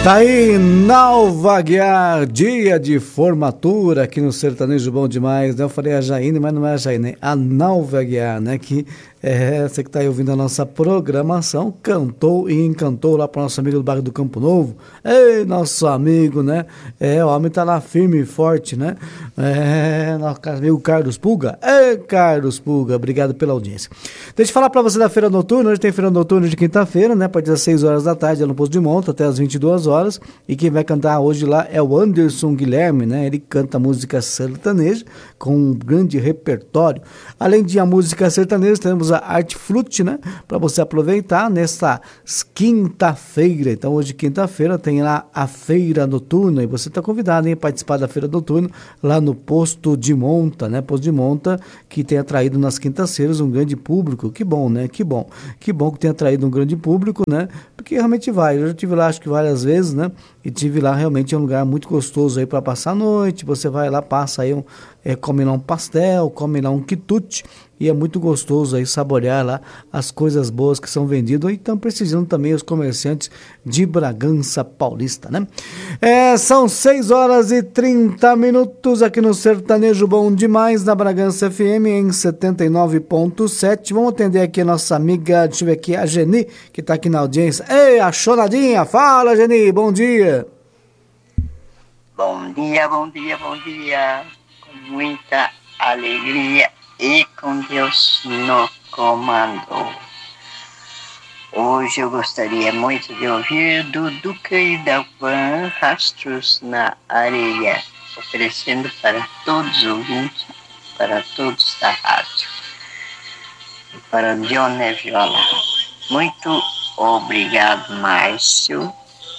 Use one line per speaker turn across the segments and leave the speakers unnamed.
Tá aí, Nalva Aguiar, dia de formatura aqui no Sertanejo Bom Demais, né? Eu falei a Jaine, mas não é a Jaine, a Nalva Aguiar, né? Que você que tá aí ouvindo a nossa programação, cantou e encantou lá para nosso amigo do bairro do Campo Novo. Ei, nosso amigo, né? O homem tá lá firme e forte, né? Nosso amigo Carlos Pulga. Carlos Pulga, obrigado pela audiência. Deixa eu falar para você da Feira Noturna. Hoje tem Feira Noturna de quinta-feira, né? A partir das 6 horas da tarde, no Posto de Monta, até as 22 horas. E quem vai cantar hoje lá é o Anderson Guilherme, né? Ele canta música sertaneja com um grande repertório. Além de a música sertaneja, temos a Arte Flute, né? Para você aproveitar nesta quinta-feira. Então, hoje, quinta-feira, tem lá a Feira Noturna. E você está convidado, hein, a participar da Feira Noturna lá no Posto de Monta, né? Posto de Monta, que tem atraído nas quintas-feiras um grande público. Que bom, né? Que bom. Que bom que tem atraído um grande público, né? Porque realmente vai. Eu já estive lá, acho que várias vezes, né? E tive lá, realmente é um lugar muito gostoso aí para passar a noite. Você vai lá, passa aí, come lá um pastel, come lá um quitute. E é muito gostoso aí saborear lá as coisas boas que são vendidas. E estão precisando também os comerciantes de Bragança Paulista, né? São 6 horas e 30 minutos aqui no Sertanejo Bom Demais, na Bragança FM em 79.7. Vamos atender aqui a nossa amiga, deixa eu ver aqui, a Geni, que está aqui na audiência. Ei, a Chonadinha, fala, Geni, bom dia.
Bom dia, bom dia, bom dia. Com muita alegria e com Deus no comando. Hoje eu gostaria muito de ouvir do Duca e Dalvan, Rastros na Areia, oferecendo para todos os ouvintes, para todos da rádio. E para Dione Viola. Muito obrigado, Márcio.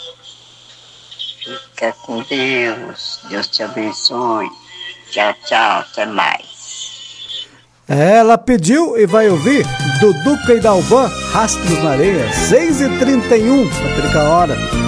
Fica com Deus. Deus te abençoe. Tchau, tchau. Até mais.
Ela pediu e vai ouvir do Duca e Dalvan, Rastros na Areia, 6h31, para perder a hora.